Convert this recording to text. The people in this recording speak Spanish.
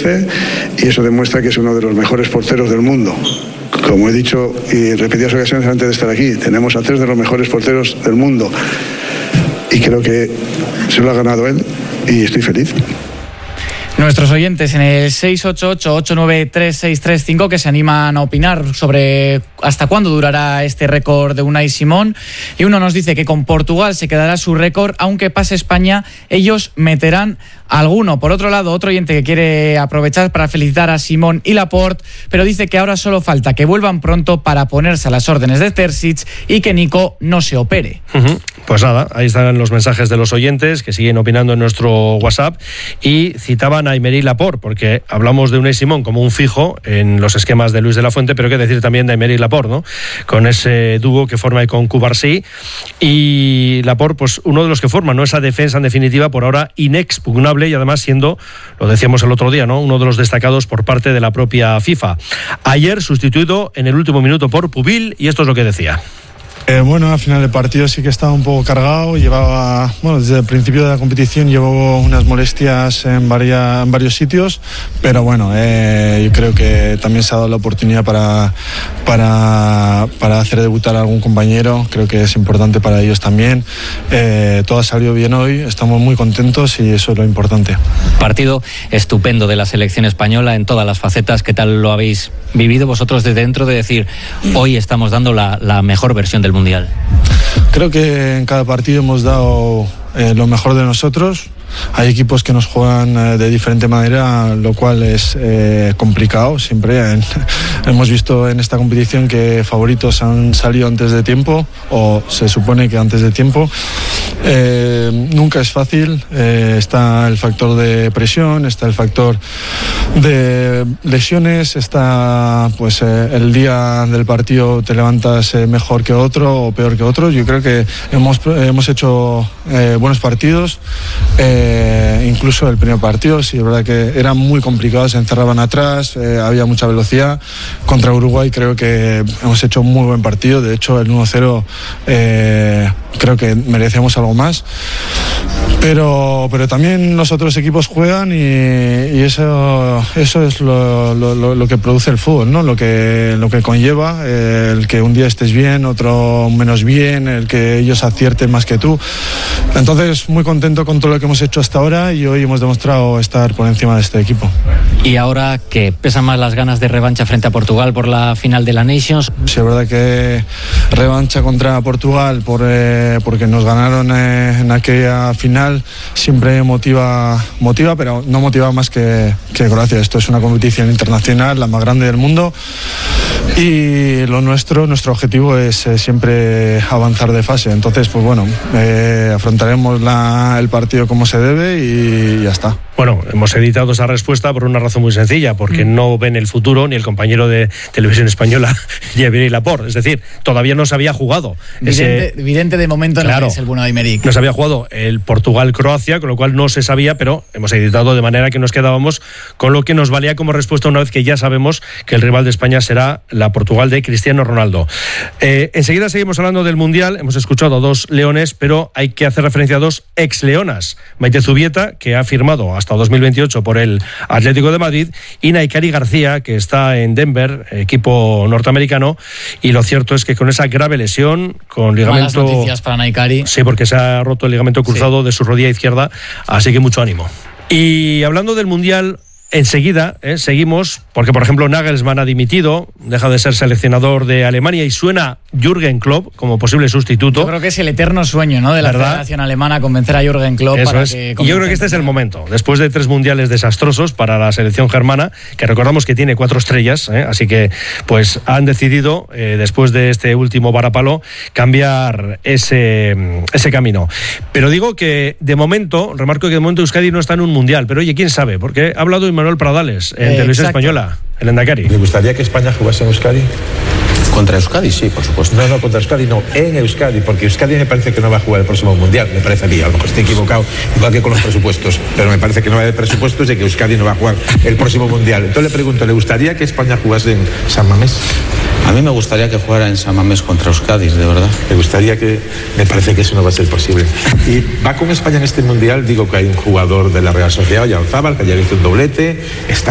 merece, y eso demuestra que es uno de los mejores porteros del mundo. Como he dicho y repetidas ocasiones antes de estar aquí, tenemos a 3 de los mejores porteros del mundo y creo que se lo ha ganado él y estoy feliz. Nuestros oyentes en el 688-893-635 que se animan a opinar sobre hasta cuándo durará este récord de Unai Simón, y uno nos dice que con Portugal se quedará su récord, aunque pase España ellos meterán alguno. Por otro lado, otro oyente que quiere aprovechar para felicitar a Simón y Laporte, pero dice que ahora solo falta que vuelvan pronto para ponerse a las órdenes de Terzic y que Nico no se opere. Pues nada, ahí están los mensajes de los oyentes que siguen opinando en nuestro WhatsApp y citaban a Aymeric Laporte, porque hablamos de Unai Simón como un fijo en los esquemas de Luis de la Fuente, pero qué decir también de Aymeric Laporte, ¿no? Con ese dúo que forma con Cubarsí, y Laporte, pues uno de los que forman, ¿no? Esa defensa en definitiva por ahora inexpugnable, y además siendo, lo decíamos el otro día, ¿no? Uno de los destacados por parte de la propia FIFA. Ayer sustituido en el último minuto por Pubil, y esto es lo que decía. Bueno, al final del partido sí que estaba un poco cargado. Desde el principio de la competición llevó unas molestias en varios sitios, pero bueno, yo creo que también se ha dado la oportunidad para hacer debutar a algún compañero. Creo que es importante para ellos también. Todo ha salido bien hoy, estamos muy contentos y eso es lo importante. Partido estupendo de la selección española en todas las facetas. ¿Qué tal lo habéis vivido vosotros desde dentro, de decir, hoy estamos dando la mejor versión del Mundial? Creo que en cada partido hemos dado lo mejor de nosotros. Hay equipos que nos juegan de diferente manera, lo cual es complicado siempre. Hemos visto en esta competición que favoritos han salido antes de tiempo, o se supone que antes de tiempo. Nunca es fácil. Está el factor de presión, está el factor de lesiones, está pues el día del partido te levantas mejor que otro o peor que otro. Yo creo que hemos hecho buenos partidos. Incluso el primer partido, sí, es verdad que eran muy complicados, se encerraban atrás, había mucha velocidad. Contra Uruguay creo que hemos hecho un muy buen partido, de hecho el 1-0 creo que merecemos algo más, pero también los otros equipos juegan y eso es lo que produce el fútbol, ¿no? Lo que conlleva el que un día estés bien, otro menos bien, el que ellos acierten más que tú. Entonces muy contento con todo lo que hemos hecho hasta ahora y hoy hemos demostrado estar por encima de este equipo. ¿Y ahora qué? ¿Pesan más las ganas de revancha frente a Portugal por la final de la Nations? Sí, es verdad que revancha contra Portugal porque nos ganaron en aquella final siempre motiva, pero no motiva más que Croacia. Esto es una competición internacional, la más grande del mundo, y nuestro objetivo es siempre avanzar de fase. Entonces, pues bueno, afrontaremos el partido como se debe y ya está. Bueno, hemos editado esa respuesta por una razón muy sencilla, porque no ven el futuro ni el compañero de Televisión Española, Aymeric Laporte. Es decir, todavía no se había jugado. Evidente de momento, claro, no es el bueno de Aymeric. No se había jugado el Portugal-Croacia, con lo cual no se sabía, pero hemos editado de manera que nos quedábamos con lo que nos valía como respuesta una vez que ya sabemos que el rival de España será la Portugal de Cristiano Ronaldo. Enseguida seguimos hablando del Mundial. Hemos escuchado a 2 leones, pero hay que hacer referencia a 2 ex-leonas. Maite Zubieta, que ha firmado hasta 2028 por el Atlético de Madrid, y Naikari García, que está en Denver, equipo norteamericano, y lo cierto es que con esa grave lesión, con ligamento... Malas noticias para Naikari. Sí, porque se ha roto el ligamento cruzado de su rodilla izquierda, así que mucho ánimo. Y hablando del Mundial, enseguida seguimos, porque por ejemplo Nagelsmann ha dimitido, deja de ser seleccionador de Alemania y suena Jürgen Klopp como posible sustituto. Yo creo que es el eterno sueño, ¿no?, de la Federación Alemana, convencer a Jürgen Klopp. Eso para es. Que y yo creo que este es el momento, después de 3 mundiales desastrosos para la selección germana, que recordamos que tiene 4 estrellas, así que pues han decidido, después de este último varapalo, cambiar ese camino. Pero digo que de momento, remarco que de momento Euskadi no está en un mundial, pero oye, quién sabe, porque ha hablado Manuel Pradales en Televisión Española, el Endacari. ¿Le gustaría que España jugase en Euskadi? Contra Euskadi, sí, por supuesto. No, contra Euskadi, no, en Euskadi, porque Euskadi me parece que no va a jugar el próximo Mundial, me parece a mí, a lo mejor estoy equivocado, igual que con los presupuestos, pero me parece que no va a haber presupuestos y que Euskadi no va a jugar el próximo Mundial. Entonces le pregunto, ¿le gustaría que España jugase en San Mamés? A mí me gustaría que jugara en San Mamés contra Euskadi, de verdad. Me gustaría que... Me parece que eso no va a ser posible. Y va con España en este Mundial, digo que hay un jugador de la Real Sociedad, Oyarzábal, que ayer hizo un doblete, está